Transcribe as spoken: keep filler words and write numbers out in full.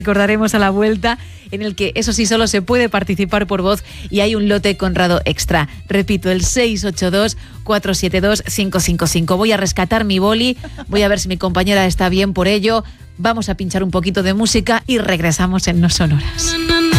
Recordaremos a la vuelta, en el que eso sí solo se puede participar por voz y hay un lote Conrado extra. Repito, el seis ocho dos, cuatro siete dos, cinco cinco cinco. Voy a rescatar mi boli, voy a ver si mi compañera está bien por ello. Vamos a pinchar un poquito de música y regresamos en No Sonoras.